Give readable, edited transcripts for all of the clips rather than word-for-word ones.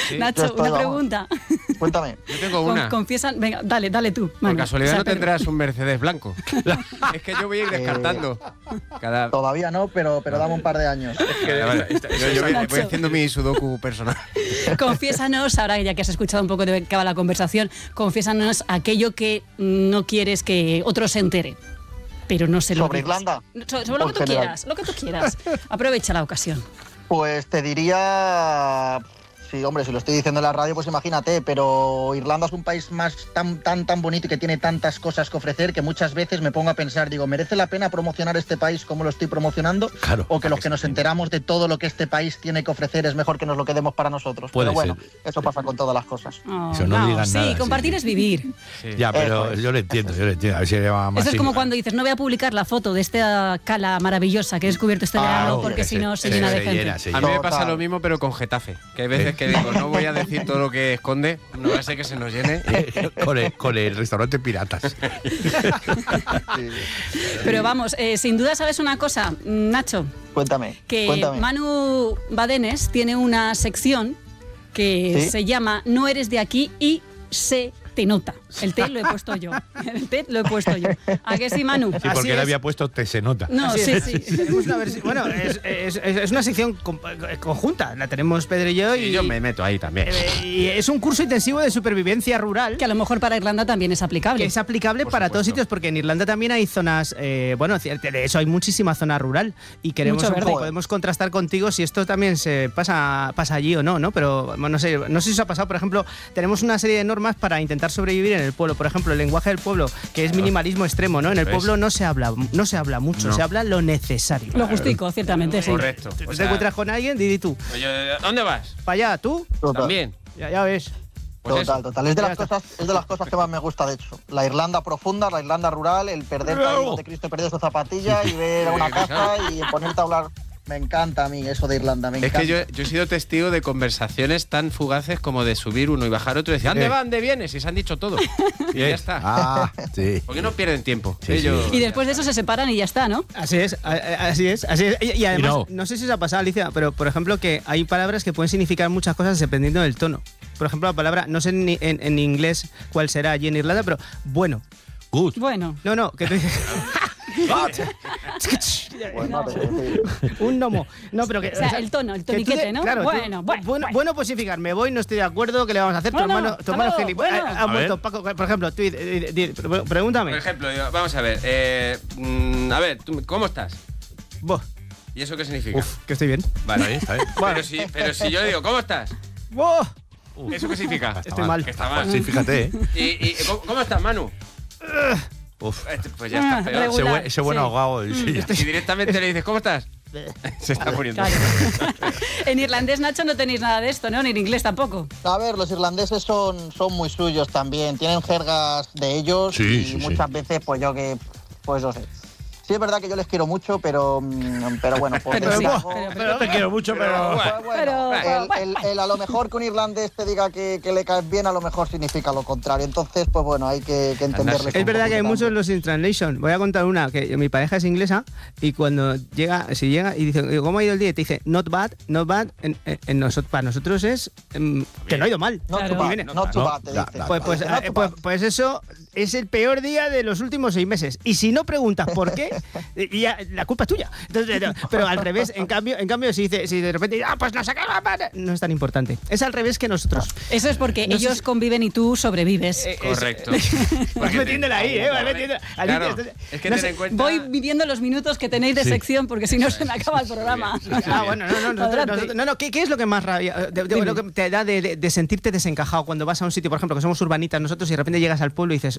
Sí. Nacho, una pregunta. Cuéntame. Yo tengo una. Confiesan, venga, dale tú. Por Manu. casualidad O sea, no tendrás un Mercedes blanco. Es que yo voy a ir descartando. Todavía no, pero dame un par de años. Vale. Yo voy haciendo mi sudoku personal. Confiésanos, ahora ya que has escuchado un poco de qué va la conversación, confiésanos aquello que no quieres que otro se entere. Pero no sé lo ¿Sobre que Irlanda? Sobre lo que tú quieras, lo que tú quieras. Aprovecha la ocasión. Pues te diría... Sí, hombre, si lo estoy diciendo en la radio, pues imagínate, pero Irlanda es un país tan bonito y que tiene tantas cosas que ofrecer que muchas veces me pongo a pensar, digo, ¿merece la pena promocionar este país como lo estoy promocionando? Claro. O que los que nos enteramos de todo lo que este país tiene que ofrecer es mejor que nos lo quedemos para nosotros. Puede pero bueno, ser. Eso pasa con todas las cosas. Eso no digan sí, nada, compartir sí. es vivir. Sí. Ya, pero yo lo entiendo. A ver si le va más. Eso es como cuando dices, no voy a publicar la foto de esta cala maravillosa que he descubierto este verano porque si no se llena de gente. A mí me pasa lo mismo, pero con Getafe. Que hay veces que digo, no voy a decir todo lo que esconde, no va a ser que se nos llene. con el restaurante Piratas. Pero vamos, sin duda sabes una cosa, Nacho. Cuéntame. Manu Badenes tiene una sección que ¿Sí? se llama No eres de aquí y se te nota. El té lo he puesto yo. ¿A que sí, Manu? Sí, porque él había puesto te se nota. No, Así sí. Tenemos una bueno, es una sección conjunta. La tenemos Pedro y yo. Y yo me meto ahí también. Y es un curso intensivo de supervivencia rural. Que a lo mejor para Irlanda también es aplicable. Que es aplicable para todos sitios, porque en Irlanda también hay zonas, de eso hay muchísima zona rural y queremos Mucho verde. podemos contrastar contigo si esto también se pasa allí o no, pero no sé si os ha pasado. Por ejemplo, tenemos una serie de normas para intentar sobrevivir en el pueblo. Por ejemplo, el lenguaje del pueblo, que es minimalismo extremo, ¿no? En el pueblo no se habla mucho, se habla lo necesario. Lo justico, ciertamente, sí. Correcto. Te encuentras con alguien, di tú. Oye, ¿dónde vas? Para allá, tú. También. Ya ves. Pues Total. Es de las cosas que más me gusta, de hecho. La Irlanda profunda, la Irlanda rural, el perderte ahí donde Cristo perdió su zapatilla y ver a una casa y ponerte a hablar. Me encanta a mí eso de Irlanda, me encanta. Es que yo he sido testigo de conversaciones tan fugaces como de subir uno y bajar otro y decir, ¿dónde va? ¿Dónde vienes? Y se han dicho todo. Y ya está. Ah, sí. ¿Por qué no pierden tiempo? Sí, sí. Y después de eso se separan y ya está, ¿no? Así es. Y además, no sé si os ha pasado, Alicia, pero por ejemplo que hay palabras que pueden significar muchas cosas dependiendo del tono. Por ejemplo, la palabra, no sé en inglés cuál será allí en Irlanda, pero bueno. Good. Bueno. No, que tú dices... Un gnomo. No, pero que, o sea, el tono, el toniquete, ¿no? Claro, bueno, pues significar, me voy, no estoy de acuerdo, ¿qué le vamos a hacer? Tu hermano ha muerto. Paco, por ejemplo, tú, pregúntame. Por ejemplo, vamos a ver. ¿Cómo estás? Buah. ¿Y eso qué significa? Que estoy bien. Vale, está bien. Pero si yo digo, ¿cómo estás? Buah. ¿Eso qué significa? Estoy mal. Que está mal. Sí, fíjate, ¿Y cómo estás, Manu? Pues ya está peor. Regular, ese buen ahogado. Sí. Y directamente le dices, ¿cómo estás? Se está poniendo. Claro. En irlandés, Nacho, no tenéis nada de esto, ¿no? Ni en inglés tampoco. A ver, los irlandeses son muy suyos también. Tienen jergas de ellos y muchas veces, pues yo no sé. Sí, es verdad que yo les quiero mucho, pero bueno. Pero te quiero mucho, pero el a lo mejor que un irlandés te diga que le caes bien, a lo mejor significa lo contrario. Entonces, pues bueno, hay que entenderle. Es verdad que hay muchos los in translation. Voy a contar una, que mi pareja es inglesa y cuando llega y dice, ¿cómo ha ido el día? Y te dice, not bad, para nosotros es que no ha ido mal. Not too bad, te dice. Pues eso es el peor día de los últimos 6 meses. Y si no preguntas por qué, ya, la culpa es tuya. Entonces, pero al revés, en cambio si de repente pues no sé qué, no es tan importante. Es al revés que nosotros. Eso es porque ellos conviven y tú sobrevives. Correcto. Vas metiéndola ahí, vas metiéndola. Claro, es que ten en cuenta... Voy midiendo los minutos que tenéis de sección porque si no se me acaba el programa. No, ¿qué es lo que más rabia, lo que te da de sentirte desencajado cuando vas a un sitio, por ejemplo, que somos urbanitas nosotros y de repente llegas al pueblo y dices,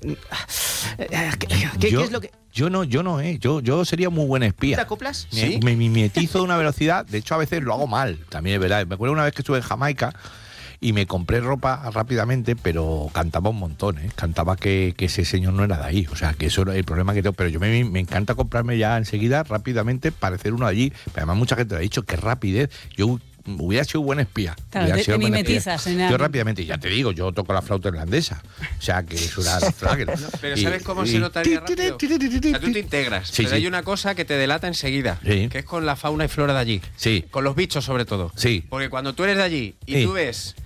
¿qué es lo que...? Yo no, yo sería muy buen espía. ¿Te acoplas? ¿Sí? Me mimetizo de una velocidad, de hecho a veces lo hago mal, también es verdad. Me acuerdo una vez que estuve en Jamaica y me compré ropa rápidamente, pero cantaba un montón, ¿eh? Cantaba que ese señor no era de ahí, o sea, que eso era el problema que tengo, pero yo me encanta comprarme ya enseguida, rápidamente, parecer uno de allí, pero además mucha gente me ha dicho, qué rapidez, yo... Hubiera sido buen espía. Claro, te mimetizas. Yo rápidamente, ya te digo, yo toco la flauta irlandesa. O sea, que es una flauta. Pero ¿sabes cómo se notaría rápido? O sea, tú te integras, pero hay una cosa que te delata enseguida, que es con la fauna y flora de allí. Sí. Con los bichos, sobre todo. Sí. Porque cuando tú eres de allí y tú ves